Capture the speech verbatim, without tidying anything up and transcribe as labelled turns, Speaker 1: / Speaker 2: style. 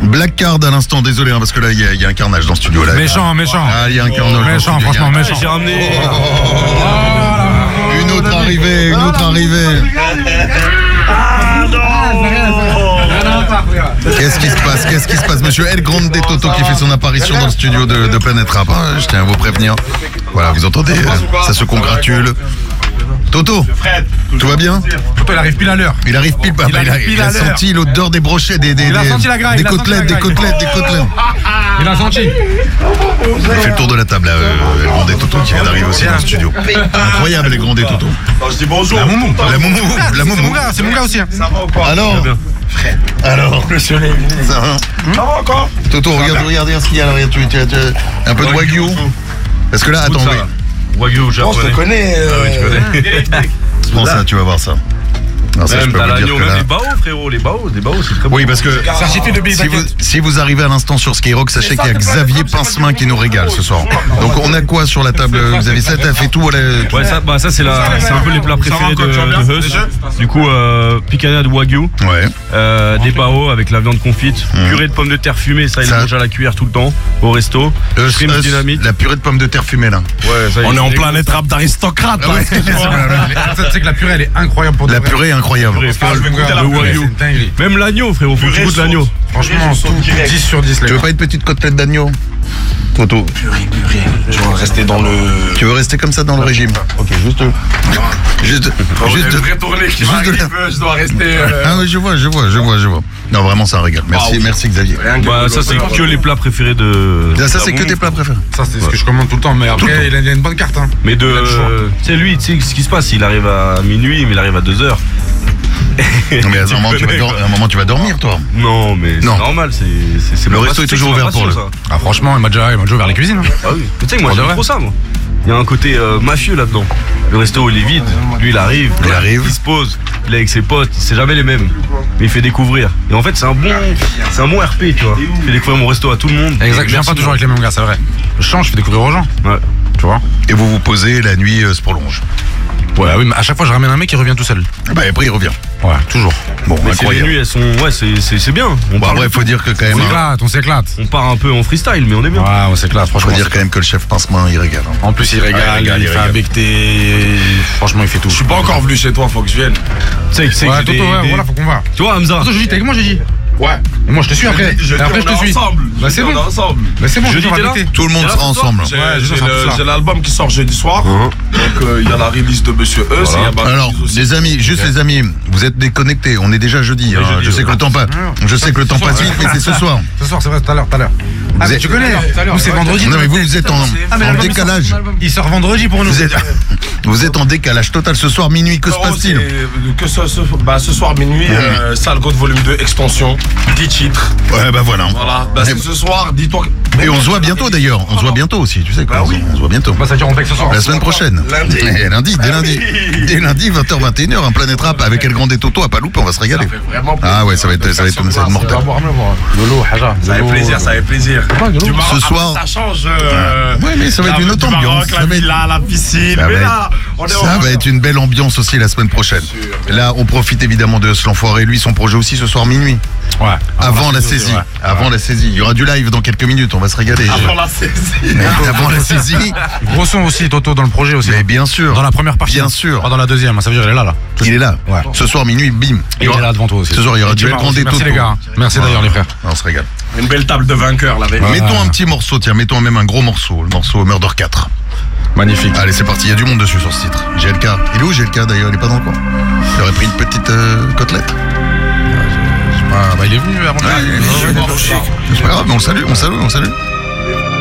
Speaker 1: Black Card à l'instant, désolé hein, parce que là il y, y a un carnage dans le studio là.
Speaker 2: Méchant, méchant.
Speaker 1: Ah, il y a un carnage.
Speaker 2: Méchant, franchement, méchant.
Speaker 3: J'ai ramené.
Speaker 1: Une autre arrivée, une autre arrivée.
Speaker 3: Ah non.
Speaker 1: Qu'est-ce qui se passe? Qu'est-ce qui se passe? Monsieur El Grande Toto qui fait son apparition dans le studio de, de Planète Rap. Hein, je tiens à vous prévenir. Voilà, vous entendez, euh, ça se congratule. Toto, tout va bien?
Speaker 2: Toto, il arrive pile à l'heure.
Speaker 1: Il arrive pile, bah,
Speaker 2: Il
Speaker 1: bah, il a,
Speaker 2: arrive pile
Speaker 1: il a
Speaker 2: à l'heure.
Speaker 1: senti l'odeur des brochets, des, des,
Speaker 2: Il a
Speaker 1: des,
Speaker 2: senti la graille,
Speaker 1: des
Speaker 2: il a senti
Speaker 1: côtelettes,
Speaker 2: la
Speaker 1: des
Speaker 2: graille.
Speaker 1: côtelettes, des côtelettes.
Speaker 2: Il a senti.
Speaker 1: Il fait le tour de la table, là, euh, El Grande Toto qui vient d'arriver aussi dans le studio. Incroyable, El Grande Toto.
Speaker 3: Je dis bonjour.
Speaker 1: La moumou, la moumou, la
Speaker 2: C'est mon
Speaker 1: moumou.
Speaker 2: gars, c'est mon gars aussi. hein.
Speaker 3: Ça va ou quoi?
Speaker 1: Alors, alors,
Speaker 3: Monsieur Lévy.
Speaker 1: ça va?
Speaker 3: Ça va encore?
Speaker 1: Toto, regarde, regarde, regarde ce qu'il y a là, regarde, tu, tu, tu, un peu de wagyu. Parce que là, attends, oui.
Speaker 3: Wagyu
Speaker 4: On
Speaker 3: japonais.
Speaker 4: se connaît.
Speaker 3: Ah oui, tu connais.
Speaker 1: Prends ça, tu vas voir ça. Alors ça, je
Speaker 3: Même
Speaker 1: peux
Speaker 3: t'as
Speaker 1: vous dire
Speaker 3: l'agneau,
Speaker 1: que
Speaker 3: même
Speaker 1: là...
Speaker 3: les baos, frérot. Les baos, les baos, c'est très bon.
Speaker 1: Oui, parce que
Speaker 2: Certitude de Billy
Speaker 1: si vous,
Speaker 2: Paquette.
Speaker 1: si vous arrivez à l'instant sur Skyrock, sachez qu'il y a Xavier Pincemin qui nous régale ce soir. Donc on a quoi sur la table, Xavier? Ça, t'as fait tout, voilà.
Speaker 3: Ouais, ça, bah, ça c'est la, c'est un peu les plats préférés de, de Huss. Du coup, euh, picanha de wagyu,
Speaker 1: Ouais.
Speaker 3: euh, des bao avec la viande confite, purée de pommes de terre fumée, ça il
Speaker 1: Ça-
Speaker 3: mange à la cuillère tout le temps, au resto.
Speaker 1: Huss,
Speaker 3: Shrimp
Speaker 1: Huss,
Speaker 3: dynamite.
Speaker 1: la purée de pommes de terre fumée là.
Speaker 3: Ouais, ça,
Speaker 4: On
Speaker 3: il-
Speaker 4: est en planète rap d'aristocrate.
Speaker 1: Ah ouais.
Speaker 2: Tu sais que la purée, elle est incroyable pour de
Speaker 1: La
Speaker 2: vrai.
Speaker 1: purée est incroyable.
Speaker 3: Purée,
Speaker 2: Ah, je vais goûter la
Speaker 3: le
Speaker 2: purée,
Speaker 3: wagyu.
Speaker 2: c'est une dinguerie.
Speaker 3: Même l'agneau, frérot, faut que tu goûtes l'agneau.
Speaker 2: Franchement, tout dix sur dix, les
Speaker 1: Tu veux
Speaker 2: gars.
Speaker 1: pas une petite côtelette d'agneau, Toto?
Speaker 4: Je vais rester dans le.
Speaker 1: Tu veux rester comme ça dans le régime? Ok, juste... Juste... Juste...
Speaker 4: vraie tournée qui
Speaker 1: juste de la-
Speaker 4: je dois rester.
Speaker 1: Ah oui, je vois, je vois, je vois, je vois. Non, vraiment, ça régale. Merci, merci Xavier.
Speaker 3: Bah, ça c'est que les plats préférés de.
Speaker 1: Ça, ça, c'est
Speaker 3: de
Speaker 1: que
Speaker 3: la
Speaker 1: tes plats préférés.
Speaker 2: Ça, c'est ce que je commande tout le temps. Mais
Speaker 1: Tout le
Speaker 2: après, il a il a une bonne carte. Hein.
Speaker 3: Mais de.
Speaker 2: Il a le choix.
Speaker 3: Tu sais, lui, tu sais ce qui se passe, il arrive à minuit, mais il arrive à deux heures.
Speaker 1: Non, mais à un moment, tu vas, dor- à un moment, tu vas dormir, toi.
Speaker 3: Non, mais c'est
Speaker 1: Non.
Speaker 3: normal, c'est. c'est- c'est
Speaker 1: Le
Speaker 3: ma
Speaker 1: resto
Speaker 3: passion,
Speaker 1: est toujours
Speaker 3: c'est ma
Speaker 1: ouvert pour
Speaker 3: passion,
Speaker 1: le-
Speaker 3: ça.
Speaker 2: Ah, franchement, il m'a déjà, il m'a déjà ouvert les cuisines. hein.
Speaker 3: Ah oui. Mais tu sais que moi
Speaker 2: Pour de
Speaker 3: j'aime
Speaker 2: vrai.
Speaker 3: trop ça, moi. Il y a un côté euh, mafieux là-dedans. Le resto il est vide, lui il arrive,
Speaker 1: Il arrive.
Speaker 3: il se pose, il est avec ses potes, c'est jamais les mêmes, mais il fait découvrir. Et en fait c'est un bon, c'est un bon R P, tu vois. Il fait découvrir mon resto à tout le monde.
Speaker 2: Exact, je viens
Speaker 3: Merci.
Speaker 2: pas toujours avec les mêmes gars, c'est vrai. Je change, je fais découvrir aux gens.
Speaker 3: Ouais.
Speaker 2: Tu vois?
Speaker 1: Et vous vous posez, la nuit euh, se prolonge.
Speaker 2: Ouais, oui, mais à chaque fois, je ramène un mec qui revient tout seul.
Speaker 1: Bah après, il revient.
Speaker 2: Ouais, toujours.
Speaker 1: Bon,
Speaker 3: Mais c'est les
Speaker 1: incroyable.
Speaker 3: nuits, elles sont, ouais, c'est, c'est, c'est bien. On
Speaker 1: Bon,
Speaker 3: parle
Speaker 1: après,
Speaker 3: de
Speaker 1: il faut
Speaker 3: tout.
Speaker 1: dire que quand même...
Speaker 2: On
Speaker 1: hein,
Speaker 2: s'éclate, on s'éclate.
Speaker 3: On part un peu en freestyle, mais on est bien.
Speaker 2: Ouais, on s'éclate,
Speaker 1: faut
Speaker 2: franchement.
Speaker 1: dire quand même que le chef Pincemin, il régale. hein.
Speaker 2: En plus, il régale,
Speaker 1: Ouais, il régale,
Speaker 2: il
Speaker 1: il
Speaker 2: fait un
Speaker 1: régale.
Speaker 2: becté. Franchement, il fait tout.
Speaker 4: Je suis pas encore venu chez toi, faut que je vienne.
Speaker 3: Tu sais, tu sais
Speaker 2: Ouais,
Speaker 3: que j'ai
Speaker 2: Toto,
Speaker 3: des-
Speaker 2: ouais,
Speaker 3: des-
Speaker 2: voilà, faut qu'on va.
Speaker 3: Tu vois, Hamza,
Speaker 2: Toto, je dis, t'es avec moi, j'ai dit.
Speaker 4: Ouais.
Speaker 2: Et moi, je te suis après.
Speaker 4: Je
Speaker 2: Et après, je te suis.
Speaker 4: ensemble.
Speaker 2: Bah, c'est
Speaker 4: Je dis,
Speaker 2: bon.
Speaker 4: on est ensemble.
Speaker 2: Bah, c'est bon,
Speaker 3: Jeudi,
Speaker 2: je
Speaker 3: t'es
Speaker 2: vais
Speaker 3: là
Speaker 2: inviter.
Speaker 1: Tout le monde
Speaker 3: Et là,
Speaker 1: sera
Speaker 3: ce soir,
Speaker 1: ensemble.
Speaker 4: J'ai
Speaker 2: Ouais, je
Speaker 4: j'ai
Speaker 2: sens
Speaker 4: le-
Speaker 2: tout ça.
Speaker 4: j'ai l'album qui sort jeudi soir. Donc euh, il y a la release de Monsieur Eus. et il y a ma
Speaker 1: Alors,
Speaker 4: release aussi.
Speaker 1: les amis, juste les amis, vous êtes déconnectés. On est déjà jeudi. hein.
Speaker 3: jeudi,
Speaker 1: Je sais
Speaker 3: ouais.
Speaker 1: que le temps passe. Je sais que le temps passe vite, mais c'est ce soir.
Speaker 2: Ce soir, c'est vrai, tout à l'heure, tout à l'heure. Ah, mais
Speaker 1: êtes-
Speaker 2: tu connais. Nous, c'est vendredi.
Speaker 1: Non, mais vous, vous êtes en,
Speaker 2: Ah, mais
Speaker 1: en
Speaker 2: l'album, il
Speaker 1: décalage.
Speaker 2: sort- Il sort vendredi pour nous.
Speaker 1: Vous êtes, vous êtes en décalage total ce soir minuit. Que se
Speaker 4: Frérot,
Speaker 1: passe-t-il?
Speaker 4: c'est- que ce, ce- bah, ce soir minuit, euh, Sale God volume deux, extension, dix titres.
Speaker 1: Ouais, bah voilà.
Speaker 4: Voilà. Bah, c'est ce soir, dis-toi.
Speaker 1: Et on se voit bientôt d'ailleurs. On se voit bientôt aussi. Tu sais quoi?
Speaker 4: Bah oui.
Speaker 1: On se voit bientôt.
Speaker 2: Bah, ça dure, on fait que ce soir.
Speaker 1: La semaine prochaine.
Speaker 4: Lundi.
Speaker 1: Eh, lundi, dès
Speaker 4: Ah
Speaker 1: lundi.
Speaker 4: oui.
Speaker 1: Dès lundi, vingt heures, vingt et une heures, un Planète Rap avec El Grande Toto à pas louper, on va se régaler.
Speaker 4: Ça fait vraiment plaisir.
Speaker 1: Ah ouais, ça va être, ça va être, ça va être mortel.
Speaker 2: Lolo, Haja.
Speaker 4: Ça fait plaisir, ça fait plaisir. Du Maroc,
Speaker 1: Ce
Speaker 4: après,
Speaker 1: soir-
Speaker 4: ça change. euh,
Speaker 1: Ouais, mais ça va être
Speaker 4: la-
Speaker 1: une autre
Speaker 4: du
Speaker 1: ambiance.
Speaker 4: Maroc,
Speaker 1: Ça
Speaker 4: la
Speaker 1: va être-
Speaker 4: villa, la piscine.
Speaker 1: Ça
Speaker 4: Mais
Speaker 1: va
Speaker 4: là, on est
Speaker 1: Ça
Speaker 4: en-
Speaker 1: va être une belle ambiance aussi la semaine prochaine. Là, on profite évidemment de ce l'enfoiré. Lui, son projet aussi ce soir minuit.
Speaker 2: Ouais.
Speaker 1: Avant la saisie.
Speaker 2: ouais.
Speaker 1: Avant la saisie. Il y aura du live dans quelques minutes. On va se régaler.
Speaker 4: Avant la saisie.
Speaker 1: Avant la saisie.
Speaker 2: Gros son aussi, Toto, dans le projet aussi.
Speaker 1: Mais bien sûr.
Speaker 2: Dans la première partie.
Speaker 1: Bien sûr.
Speaker 2: Pas dans la deuxième, ça veut dire il est là, là.
Speaker 1: Il est là.
Speaker 2: Ouais.
Speaker 1: Ce soir minuit, bim.
Speaker 2: Il est là devant toi aussi.
Speaker 1: Ce soir, il y aura
Speaker 2: Et
Speaker 1: du
Speaker 2: Jemma
Speaker 1: El Grande
Speaker 2: aussi. Merci
Speaker 1: Toto.
Speaker 2: les gars. Merci d'ailleurs les frères.
Speaker 1: On se régale.
Speaker 4: Une belle table de vainqueurs, la vérité.
Speaker 1: Mettons un petit morceau, tiens, mettons même un gros morceau, le morceau Murder quatre.
Speaker 2: Magnifique.
Speaker 1: Allez, c'est parti, il y a du monde dessus sur ce titre. G L K, il est où G L K d'ailleurs, il est pas dans le coin. Il aurait pris une petite euh, côtelette.
Speaker 2: Ah, bah, il est venu avant de
Speaker 1: Ouais,
Speaker 2: la-
Speaker 1: c'est pas grave, mais on le salue, on le salue, on le salue.